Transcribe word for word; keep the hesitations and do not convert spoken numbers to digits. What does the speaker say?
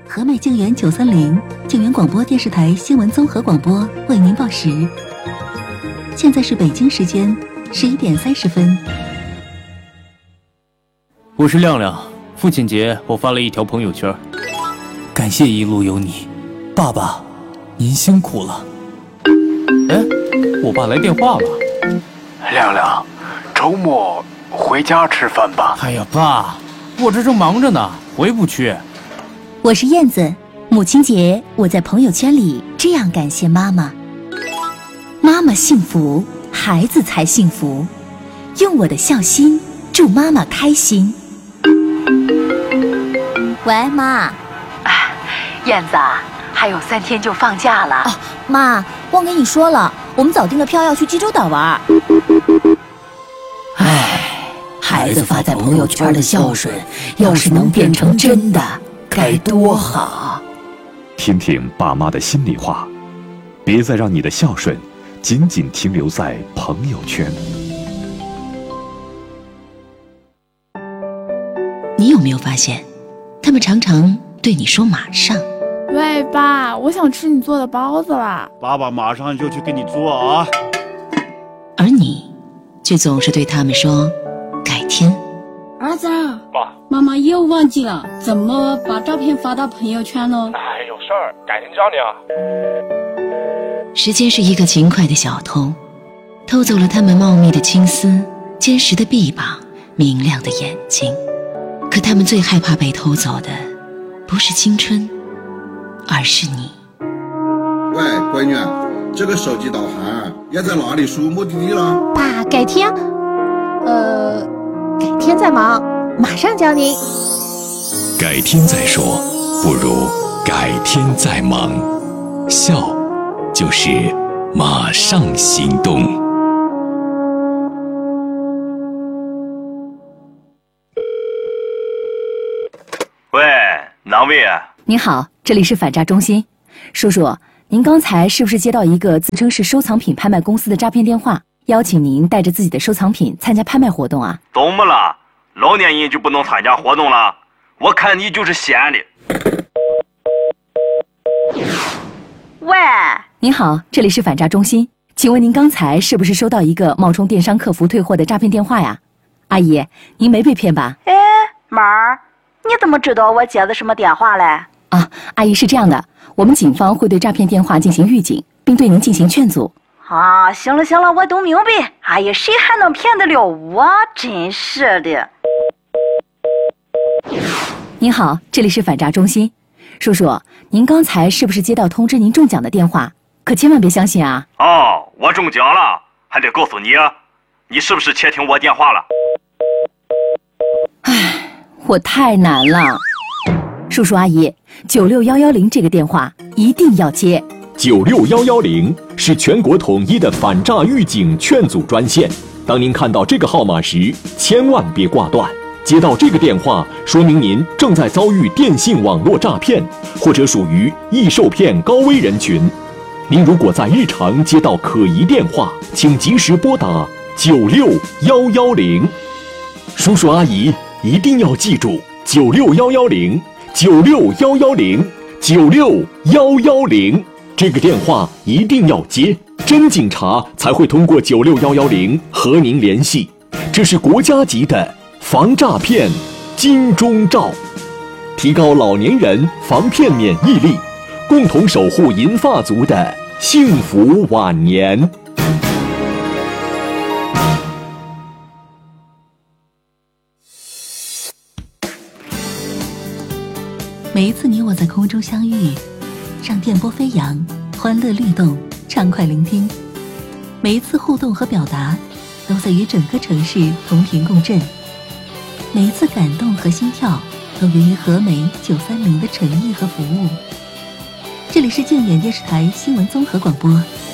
和美静园九三零静园广播电视台新闻综合广播为您报时。现在是北京时间十一点三十分。 我是亮亮，父亲节我发了一条朋友圈，感谢一路有你，爸爸，您辛苦了。哎，我爸来电话了。 亮亮，周末回家吃饭吧。 哎呀，爸，我这正忙着呢，回不去。 我是燕子，母亲节我在朋友圈里这样感谢妈妈。妈妈幸福，孩子才幸福。用我的孝心祝妈妈开心。喂，妈。 哎，燕子，还有三天就放假了。 哦，妈，忘跟你说了，我们早订了票要去济州岛玩。 唉，孩子发在朋友圈的孝顺，要是能变成真的，该多好。 听听爸妈的心里话，别再让你的孝顺仅仅停留在朋友圈。 你有没有发现，他们常常对你说马上？ 喂，爸，我想吃你做的包子啦！ 爸爸马上就去给你做啊！ 而你却总是对他们说改天。 儿子，爸，妈妈又忘记了怎么把照片发到朋友圈呢？ 哎，有事儿，改天教你啊。 时间是一个勤快的小偷，偷走了他们茂密的青丝、坚实的臂膀、明亮的眼睛。可他们最害怕被偷走的，不是青春，而是你。 喂，闺女，这个手机导航要在哪里输目的地了？ 爸，改天，呃，改天再忙，马上教您。 改天再说，不如改天再忙。笑，就是马上行动。 喂，哪位啊？ 您好，这里是反诈中心。叔叔，您刚才是不是接到一个自称是收藏品拍卖公司的诈骗电话，邀请您带着自己的收藏品参加拍卖活动啊？ 怎么了？老年人就不能参加活动了？我看你就是闲的。 喂，您好，这里是反诈中心，请问您刚才是不是收到一个冒充电商客服退货的诈骗电话呀？阿姨，您没被骗吧？ 哎，妈儿，你怎么知道我接的什么电话嘞？ 啊，阿姨是这样的，我们警方会对诈骗电话进行预警，并对您进行劝阻。 啊，行了行了，我都明白。哎呀，谁还能骗得了我？真是的。 您好，这里是反诈中心，叔叔，您刚才是不是接到通知您中奖的电话？可千万别相信啊！ 哦，我中奖了，还得告诉你，你是不是窃听我电话了？ 唉，我太难了。叔叔阿姨，九六幺幺零这个电话一定要接。 九六幺幺零是全国统一的反诈预警劝阻专线。当您看到这个号码时，千万别挂断。接到这个电话，说明您正在遭遇电信网络诈骗，或者属于易受骗高危人群。您如果在日常接到可疑电话，请及时拨打九六幺幺零。叔叔阿姨一定要记住九六幺幺零。九六幺幺零，九六幺幺零，这个电话一定要接，真警察才会通过九六幺幺零和您联系。这是国家级的防诈骗金钟罩，提高老年人防骗免疫力，共同守护银发族的幸福晚年。 每一次你我在空中相遇，让电波飞扬，欢乐律动，畅快聆听。每一次互动和表达，都在与整个城市同频共振。每一次感动和心跳，都源于和美九三零的诚意和服务。这里是静远电视台新闻综合广播